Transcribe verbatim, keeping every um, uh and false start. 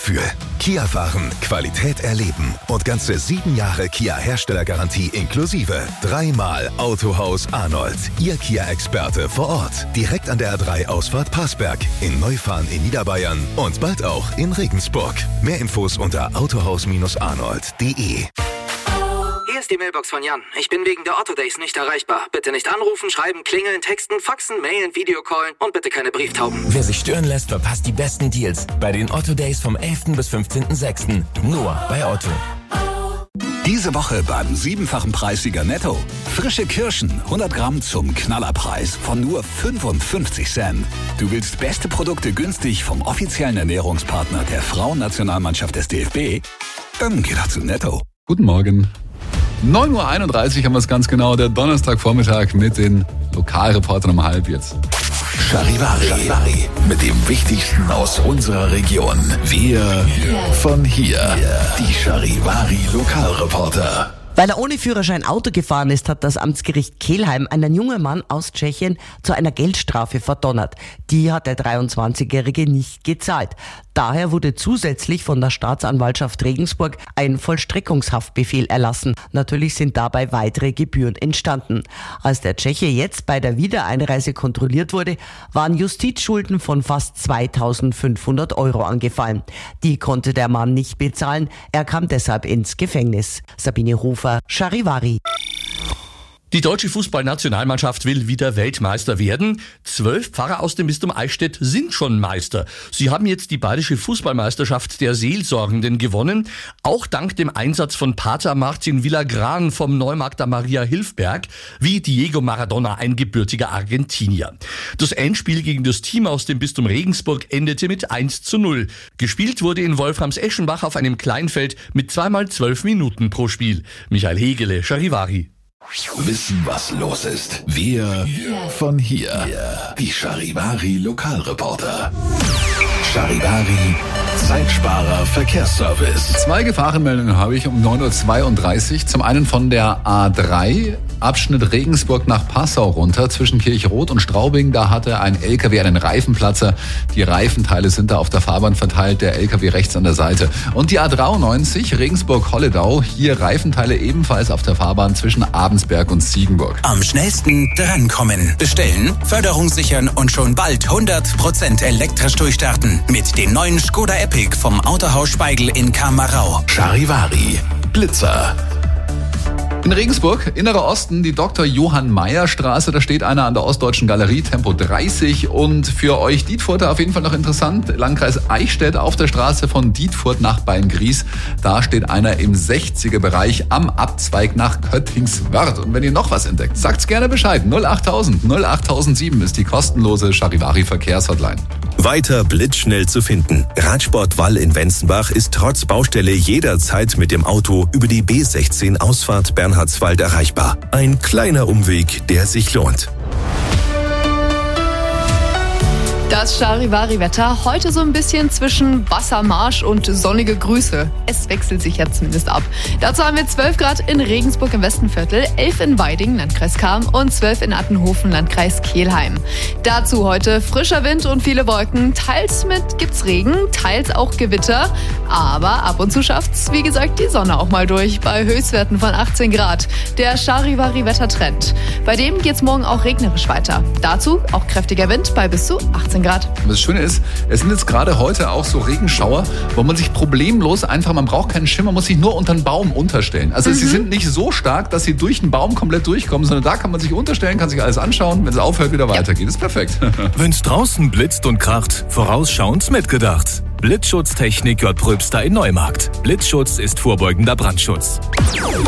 Gefühl. Kia fahren, Qualität erleben und ganze sieben Jahre Kia-Herstellergarantie inklusive. Dreimal Autohaus Arnold, Ihr Kia-Experte vor Ort. Direkt an der A drei Ausfahrt Passberg, in Neufahren in Niederbayern und bald auch in Regensburg. Mehr Infos unter autohaus arnold punkt de. Hier ist die Mailbox von Jan. Ich bin wegen der Otto Days nicht erreichbar. Bitte nicht anrufen, schreiben, klingeln, texten, faxen, mailen, Videocallen und bitte keine Brieftauben. Wer sich stören lässt, verpasst die besten Deals bei den Otto Days vom elften bis fünfzehnten sechsten Nur bei Otto. Diese Woche beim siebenfachen Preissieger Netto. Frische Kirschen, hundert Gramm zum Knallerpreis von nur fünfundfünfzig Cent. Du willst beste Produkte günstig vom offiziellen Ernährungspartner der Frauennationalmannschaft des D F B? Dann geh doch zu Netto. Guten Morgen. neun Uhr einunddreißig haben wir es ganz genau, der Donnerstagvormittag mit den Lokalreportern um halb jetzt. Charivari, Charivari mit dem Wichtigsten aus unserer Region. Wir von hier. Die Charivari Lokalreporter. Weil er ohne Führerschein Auto gefahren ist, hat das Amtsgericht Kelheim einen jungen Mann aus Tschechien zu einer Geldstrafe verdonnert. Die hat der dreiundzwanzigjährige nicht gezahlt. Daher wurde zusätzlich von der Staatsanwaltschaft Regensburg ein Vollstreckungshaftbefehl erlassen. Natürlich sind dabei weitere Gebühren entstanden. Als der Tscheche jetzt bei der Wiedereinreise kontrolliert wurde, waren Justizschulden von fast zweitausendfünfhundert Euro angefallen. Die konnte der Mann nicht bezahlen. Er kam deshalb ins Gefängnis. Sabine Hofer, Charivari. Die deutsche Fußballnationalmannschaft will wieder Weltmeister werden. Zwölf Pfarrer aus dem Bistum Eichstätt sind schon Meister. Sie haben jetzt die bayerische Fußballmeisterschaft der Seelsorgenden gewonnen. Auch dank dem Einsatz von Pater Martin Villagran vom Neumarkter Maria Hilfberg, wie Diego Maradona, ein gebürtiger Argentinier. Das Endspiel gegen das Team aus dem Bistum Regensburg endete mit eins zu null. Gespielt wurde in Wolframs-Eschenbach auf einem Kleinfeld mit zweimal zwölf Minuten pro Spiel. Michael Hegele, Charivari. Wissen, was los ist. Wir von hier. Die Charivari Lokalreporter. Charivari Zeitsparer Verkehrsservice. Zwei Gefahrenmeldungen habe ich um neun Uhr zweiunddreißig. Zum einen von der A drei, Abschnitt Regensburg nach Passau runter, zwischen Kirchroth und Straubing. Da hatte ein L K W einen Reifenplatzer. Die Reifenteile sind da auf der Fahrbahn verteilt, der L K W rechts an der Seite. Und die A dreiundneunzig, Regensburg-Holledau, hier Reifenteile ebenfalls auf der Fahrbahn zwischen Abensberg und Ziegenburg. Am schnellsten drankommen. Bestellen, Förderung sichern und schon bald hundert Prozent elektrisch durchstarten. Mit dem neuen Skoda Epic vom Autohaus Speigl in Kamerau. Charivari Blitzer. In Regensburg, innerer Osten, die Doktor Johann Mayer Straße, da steht einer an der Ostdeutschen Galerie, Tempo dreißig. Und für euch Dietfurter auf jeden Fall noch interessant, Landkreis Eichstätt auf der Straße von Dietfurt nach Beingries. Da steht einer im sechziger Bereich am Abzweig nach Köttingswörth. Und wenn ihr noch was entdeckt, sagt's gerne Bescheid. null achttausend, null achttausendsieben ist die kostenlose Charivari Verkehrshotline. Weiter blitzschnell zu finden. Radsport Wall in Wenzenbach ist trotz Baustelle jederzeit mit dem Auto über die B sechzehn Ausfahrt Bernhardswald erreichbar. Ein kleiner Umweg, der sich lohnt. Das Charivari-Wetter heute so ein bisschen zwischen Wassermarsch und sonnige Grüße. Es wechselt sich ja zumindest ab. Dazu haben wir zwölf Grad in Regensburg im Westenviertel, elf in Weiding, Landkreis Cham und zwölf in Attenhofen, Landkreis Kelheim. Dazu heute frischer Wind und viele Wolken. Teils mit gibt's Regen, teils auch Gewitter. Aber ab und zu schafft's, wie gesagt, die Sonne auch mal durch bei Höchstwerten von achtzehn Grad. Der Charivari-Wettertrend. Bei dem geht's morgen auch regnerisch weiter. Dazu auch kräftiger Wind bei bis zu achtzehn Grad. Das Schöne ist, es sind jetzt gerade heute auch so Regenschauer, wo man sich problemlos einfach, man braucht keinen Schimmer, muss sich nur unter einen Baum unterstellen. Also mhm. sie sind nicht so stark, dass sie durch den Baum komplett durchkommen, sondern da kann man sich unterstellen, kann sich alles anschauen, wenn es aufhört, wieder weitergeht. Das ist perfekt. Wenn's draußen blitzt und kracht, vorausschauend mitgedacht. Blitzschutztechnik J. Pröbster in Neumarkt. Blitzschutz ist vorbeugender Brandschutz.